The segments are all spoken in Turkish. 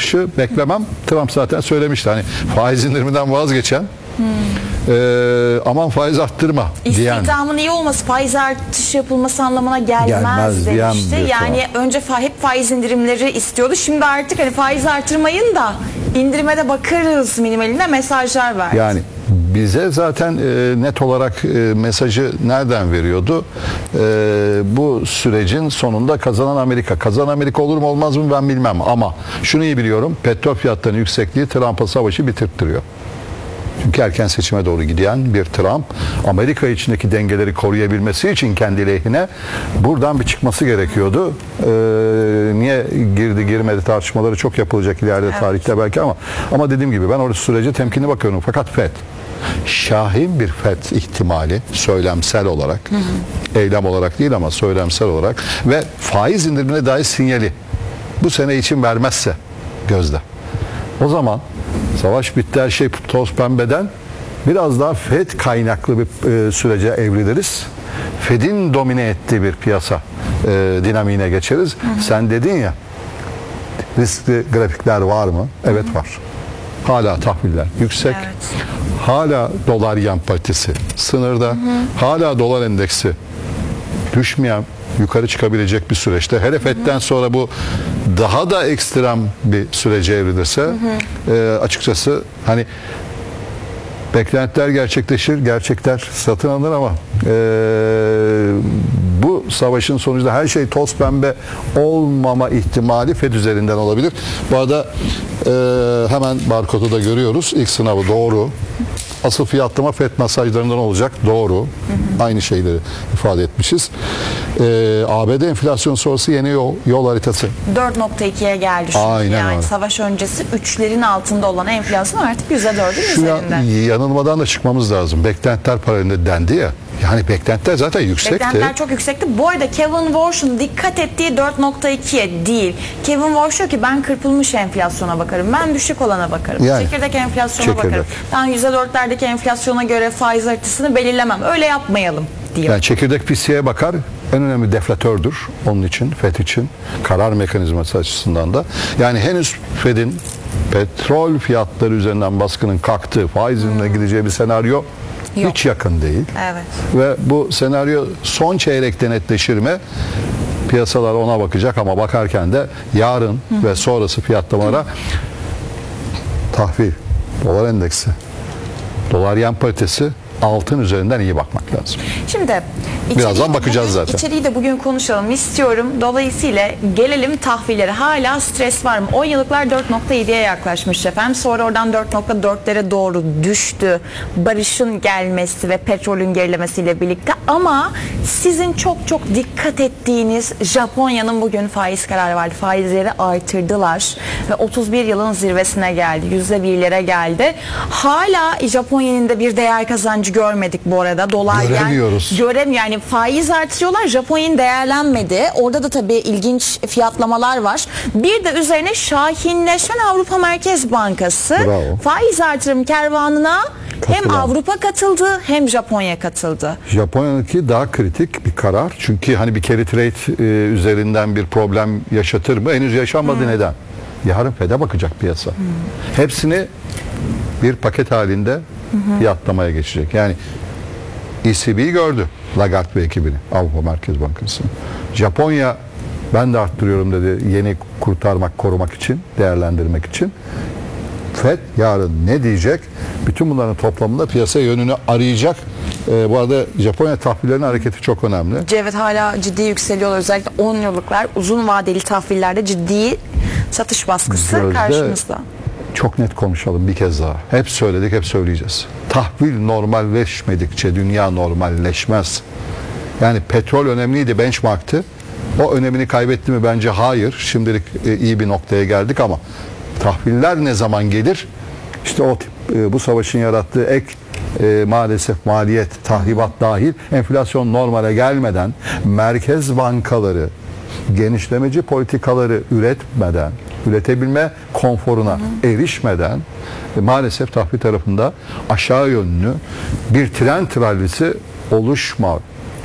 savaşı beklemem. Trump zaten söylemişti. Hani faiz indiriminden vazgeçen aman faiz arttırma diyen. İstihdamın iyi olması faiz artışı yapılması anlamına gelmez demişti. Yani önce hep faiz indirimleri istiyordu. Şimdi artık hani faiz artırmayın da indirime de bakarız minimaline mesajlar verdi. Yani bize zaten net olarak mesajı nereden veriyordu? Bu sürecin sonunda kazanan Amerika. Kazanan Amerika olur mu olmaz mı ben bilmem ama şunu iyi biliyorum. Petrol fiyatlarının yüksekliği Trump'a savaşı bitirttiriyor. Çünkü erken seçime doğru giden bir Trump, Amerika içindeki dengeleri koruyabilmesi için kendi lehine buradan bir çıkması gerekiyordu. Niye girdi girmedi tartışmaları çok yapılacak ileride tarihte belki ama dediğim gibi ben orası sürece temkinli bakıyorum. Fakat FED, şahin bir FED ihtimali söylemsel olarak, eylem olarak değil ama söylemsel olarak ve faiz indirimine dair sinyali bu sene için vermezse gözde. O zaman savaş bitti, her şey toz pembeden biraz daha FED kaynaklı bir sürece evriliriz. FED'in domine ettiği bir piyasa dinamiğine geçeriz. Sen dedin ya, riskli grafikler var mı? Evet var. Hala tahviller yüksek. Evet. Hala dolar yan paritesi sınırda. Hala dolar endeksi düşmeyen, yukarı çıkabilecek bir süreçte. Hele FED'den sonra bu daha da ekstrem bir sürece evrilirse açıkçası hani beklentiler gerçekleşir, gerçekler satın alınır ama bu savaşın sonucunda her şey toz pembe olmama ihtimali FED üzerinden olabilir. Bu arada hemen barkodu da görüyoruz. İlk sınavı doğru. Asıl fiyatlama FED mesajlarından olacak. Doğru. Aynı şeyleri ifade etmişiz. ABD enflasyon sonrası yeni yol haritası. 4.2'ye geldi çünkü. Aynen yani öyle. Savaş öncesi 3'lerin altında olan enflasyon artık %4'ün üzerinde. Yanılmadan da çıkmamız lazım. Beklentiler paralelinde dendi ya. Yani beklentiler zaten yüksekti. Beklentiler çok yüksekti. Bu arada Kevin Warsh'un dikkat ettiği 4.2'ye değil. Kevin Warsh diyor ki ben kırpılmış enflasyona bakarım. Ben düşük olana bakarım. Yani, çekirdek enflasyona bakarım. Ben %4'lerdeki enflasyona göre faiz haritasını belirlemem. Öyle yapmayalım diyor. Yani çekirdek PC'ye bakar. En önemli deflatördür onun için, FED için. Karar mekanizması açısından da. Yani henüz FED'in petrol fiyatları üzerinden baskının kalktığı, faizinle gideceği bir senaryo yok. Hiç yakın değil. Evet. Ve bu senaryo son çeyrekte netleşir mi? Piyasalar ona bakacak ama bakarken de yarın ve sonrası fiyatlamalara tahvil, dolar endeksi, dolar yen paritesi, altın üzerinden iyi bakmak lazım. Şimdi birazdan bakacağız zaten. İçeriği de bugün konuşalım istiyorum. Dolayısıyla gelelim tahvillere. Hala stres var mı? 10 yıllıklar 4.7'ye yaklaşmış efendim. Sonra oradan 4.4'lere doğru düştü. Barışın gelmesi ve petrolün gerilemesiyle birlikte. Ama sizin çok dikkat ettiğiniz Japonya'nın bugün faiz kararı vardı. Faizleri artırdılar ve 31 yılın zirvesine geldi. %1'lere geldi. Hala Japonya'nın da bir değer kazancı görmedik bu arada. Dolar göremiyoruz. Yani faiz artırıyorlar. Japonya'nın değerlenmedi. Orada da tabii ilginç fiyatlamalar var. Bir de üzerine şahinleşen Avrupa Merkez Bankası faiz artırım kervanına hem Avrupa katıldı hem Japonya katıldı. Japonya'nınki daha kritik bir karar. Çünkü hani bir carry trade üzerinden bir problem yaşatır mı? Henüz yaşanmadı. Neden? Yarın FED'e bakacak piyasa. Hepsini bir paket halinde fiyatlamaya geçecek. Yani ECB gördü Lagarde ve ekibini, Avrupa Merkez Bankası. Japonya ben de arttırıyorum dedi, yeni kurtarmak, korumak için, değerlendirmek için. FED yarın ne diyecek? Bütün bunların toplamında piyasa yönünü arayacak. Bu arada Japonya tahvillerinin hareketi çok önemli. Evet, hala ciddi yükseliyorlar. Özellikle 10 yıllıklar uzun vadeli tahvillerde ciddi satış baskısı karşımızda. Çok net konuşalım bir kez daha. Hep söyledik, hep söyleyeceğiz. Tahvil normalleşmedikçe dünya normalleşmez. Yani petrol önemliydi, benchmarktı. O önemini kaybetti mi? Bence hayır. Şimdilik iyi bir noktaya geldik ama tahviller ne zaman gelir? İşte o tip bu savaşın yarattığı ek maalesef maliyet, tahribat dahil enflasyon normale gelmeden merkez bankaları genişlemeci politikaları üretmeden, üretebilme konforuna erişmeden maalesef tahvil tarafında aşağı yönlü bir trend rallisi oluşma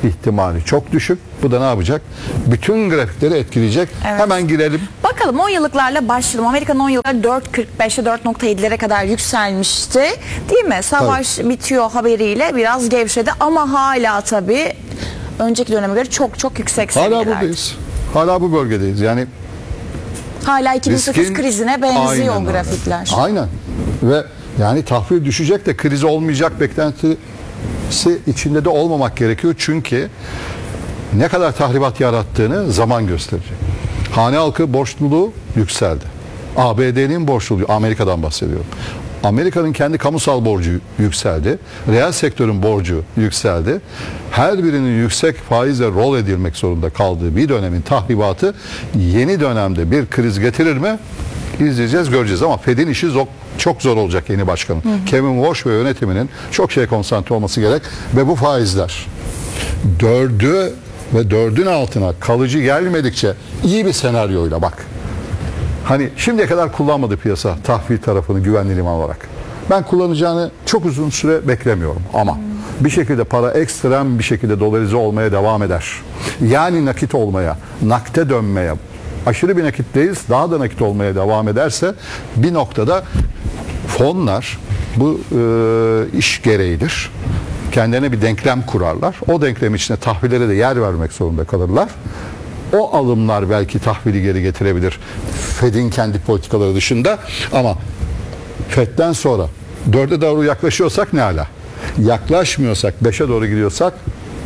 ihtimali çok düşük. Bu da ne yapacak? Bütün grafikleri etkileyecek. Evet. Hemen girelim. Bakalım 10 yıllıklarla başlayalım. Amerika'nın 10 yıllıkları 4.45'e 4.7'lere kadar yükselmişti. Değil mi? Savaş bitiyor haberiyle biraz gevşedi ama hala tabii önceki döneme göre çok çok yüksek Hala seviyelerde. buradayız. Hala bu bölgedeyiz. Yani Hala 2008 riskin- krizine benziyor Aynen öyle. grafikler. Aynen. Ve yani tahvil düşecek de kriz olmayacak beklentisi içinde de olmamak gerekiyor. Çünkü ne kadar tahribat yarattığını zaman gösterecek. Hane halkı borçluluğu yükseldi. ABD'nin borçluluğu, Amerika'dan bahsediyorum. Amerika'nın kendi kamusal borcu yükseldi. Reel sektörün borcu yükseldi. Her birinin yüksek faizle rol edilmek zorunda kaldığı bir dönemin tahribatı yeni dönemde bir kriz getirir mi? İzleyeceğiz, göreceğiz ama Fed'in işi çok zor olacak yeni başkanın. Kevin Walsh ve yönetiminin çok şeye konsantre olması gerek ve bu faizler 4'ü ve 4'ün altına kalıcı gelmedikçe iyi bir senaryoyla bak. Hani şimdiye kadar kullanmadı piyasa tahvil tarafını güvenli liman olarak. Ben kullanacağını çok uzun süre beklemiyorum ama bir şekilde para ekstrem bir şekilde dolarize olmaya devam eder. Yani nakit olmaya, nakte dönmeye, aşırı bir nakitteyiz, daha da nakit olmaya devam ederse bir noktada fonlar bu iş gereğidir. Kendilerine bir denklem kurarlar. O denklem içine tahvillere de yer vermek zorunda kalırlar. O alımlar belki tahvili geri getirebilir. Fed'in kendi politikaları dışında ama Fed'den sonra 4'e doğru yaklaşıyorsak ne hala? Yaklaşmıyorsak 5'e doğru gidiyorsak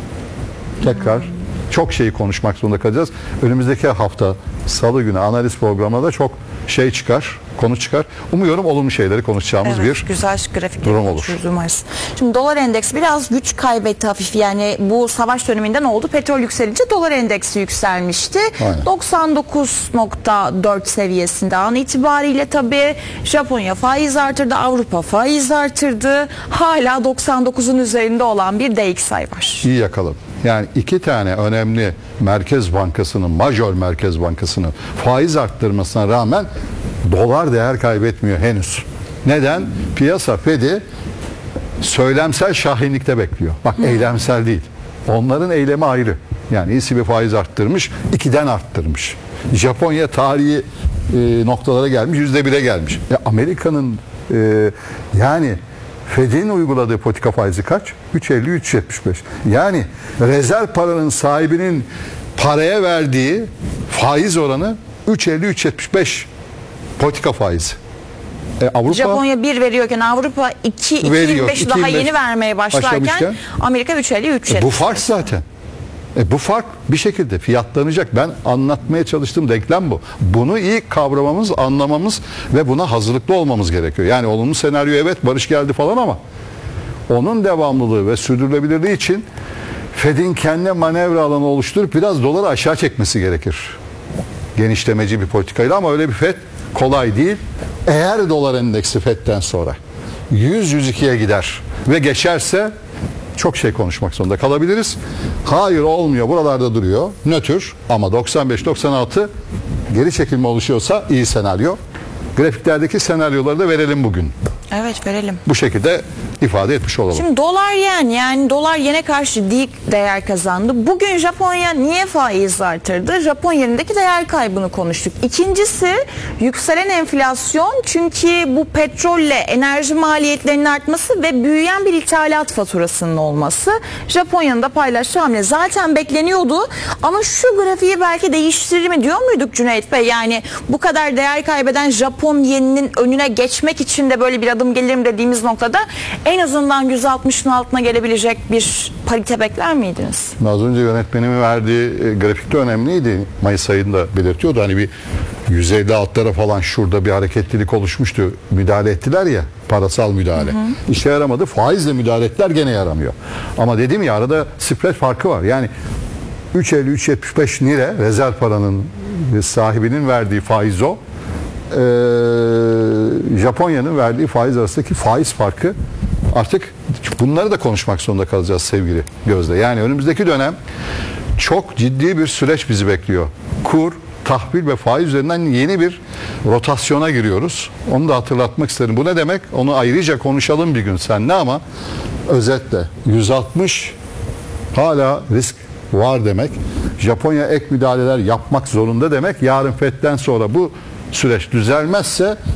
tekrar çok şeyi konuşmak zorunda kalacağız. Önümüzdeki hafta Salı günü analiz programında da çok şey çıkar, konu çıkar. Umuyorum olumlu şeyleri konuşacağımız bir güzel grafikler durum olur. umarız. Şimdi dolar endeksi biraz güç kaybetti hafif. Yani bu savaş döneminden oldu. Petrol yükselince dolar endeksi yükselmişti. Aynen. 99.4 seviyesinde an itibariyle tabii Japonya faiz artırdı, Avrupa faiz artırdı. Hala 99'un üzerinde olan bir DXY var. İyi yakaladım. Yani iki tane önemli merkez bankasının, majör merkez bankasının faiz arttırmasına rağmen dolar değer kaybetmiyor henüz. Neden? Piyasa Fed'i söylemsel şahinlikte bekliyor. Bak eylemsel değil. Onların eylemi ayrı. Yani ECB faiz arttırmış, 2'den arttırmış. Japonya tarihi noktalara gelmiş, %1'e gelmiş. Amerika'nın yani Fed'in uyguladığı politika faizi kaç? 3.50-3.75. Yani rezerv paranın sahibinin paraya verdiği faiz oranı 3.50-3.75 politika faizi. Avrupa Japonya 1 veriyorken Avrupa 2, veriyor. 2.25 daha 2.25 yeni vermeye başlarken başlamışken. Amerika 3.50-3.70. Bu fark zaten. Bu fark bir şekilde fiyatlanacak. Ben anlatmaya çalıştığım denklem bu. Bunu iyi kavramamız, anlamamız ve buna hazırlıklı olmamız gerekiyor. Yani olumlu senaryo evet barış geldi falan ama onun devamlılığı ve sürdürülebilirliği için Fed'in kendi manevra alanı oluşturup biraz doları aşağı çekmesi gerekir. Genişlemeci bir politikayla ama öyle bir Fed kolay değil. Eğer dolar endeksi Fed'den sonra 100-102'ye gider ve geçerse çok şey konuşmak zorunda kalabiliriz. Hayır olmuyor, buralarda duruyor. Nötr ama 95-96 geri çekilme oluşuyorsa iyi senaryo. Grafiklerdeki senaryoları da verelim bugün. Evet verelim. Bu şekilde ifade etmiş olalım. Şimdi dolar yen yani dolar yene karşı dik değer kazandı. Bugün Japonya niye faiz artırdı? Japon yenindeki değer kaybını konuştuk. İkincisi yükselen enflasyon çünkü bu petrolle enerji maliyetlerinin artması ve büyüyen bir ithalat faturasının olması. Japonya'nın da paylaştığı hamle zaten bekleniyordu ama şu grafiği belki değiştirir mi diyor muyduk Cüneyt Bey? Yani bu kadar değer kaybeden Japon yeninin önüne geçmek için de böyle bir adım gelir mi dediğimiz noktada en azından 160'ın altına gelebilecek bir parite bekler miydiniz? Az önce yönetmenimin verdiği grafikte önemliydi. Mayıs ayında belirtiyordu. Hani bir 150 altlara falan şurada bir hareketlilik oluşmuştu. Müdahale ettiler ya. Parasal müdahale. İşe yaramadı. Faizle müdahale ettiler gene yaramıyor. Ama dedim ya arada spread farkı var. Yani 3.50-3.75 lira rezerv paranın sahibinin verdiği faiz o. Japonya'nın verdiği faiz arasındaki faiz farkı artık bunları da konuşmak zorunda kalacağız sevgili Gözde. Yani önümüzdeki dönem çok ciddi bir süreç bizi bekliyor. Kur, tahvil ve faiz üzerinden yeni bir rotasyona giriyoruz. Onu da hatırlatmak isterim. Bu ne demek? Onu ayrıca konuşalım bir gün seninle ama özetle 160 hala risk var demek. Japonya ek müdahaleler yapmak zorunda demek. Yarın FED'den sonra bu süreç düzelmezse